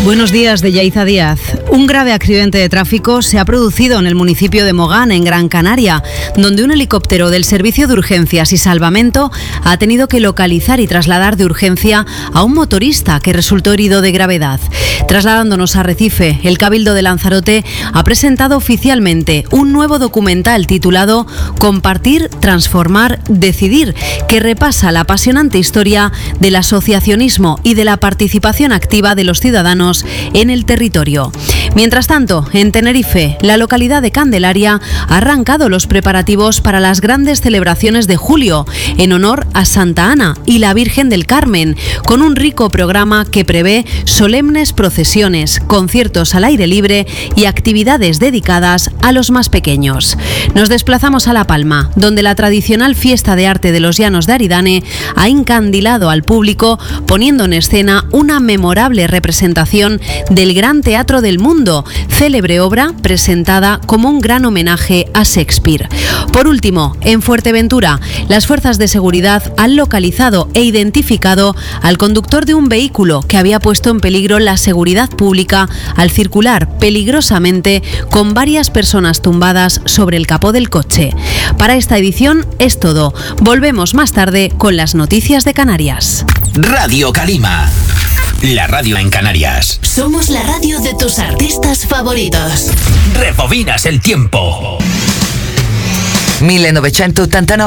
Buenos días, de Yaiza Díaz. Un grave accidente de tráfico se ha producido en el municipio de Mogán, en Gran Canaria, donde un helicóptero del Servicio de Urgencias y Salvamento ha tenido que localizar y trasladar de urgencia a un motorista que resultó herido de gravedad. Trasladándonos a Recife, el Cabildo de Lanzarote ha presentado oficialmente un nuevo documental titulado Compartir, Transformar, Decidir, que repasa la apasionante historia del asociacionismo y de la participación activa de los ciudadanos en el territorio. Mientras tanto, en Tenerife, la localidad de Candelaria ha arrancado los preparativos para las grandes celebraciones de julio en honor a Santa Ana y la Virgen del Carmen, con un rico programa que prevé solemnes procesiones, conciertos al aire libre y actividades dedicadas a los más pequeños. Nos desplazamos a La Palma, donde la tradicional fiesta de arte de los Llanos de Aridane ha encandilado al público, poniendo en escena una memorable representación del Gran Teatro del Mundo, célebre obra presentada como un gran homenaje a Shakespeare. Por último, en Fuerteventura, las fuerzas de seguridad han localizado e identificado al conductor de un vehículo que había puesto en peligro la seguridad pública al circular peligrosamente con varias personas tumbadas sobre el capó del coche. Para esta edición es todo. Volvemos más tarde con las noticias de Canarias. Radio Calima, la radio en Canarias. Somos la radio de tus artistas favoritos. Rebobinas el tiempo. 1989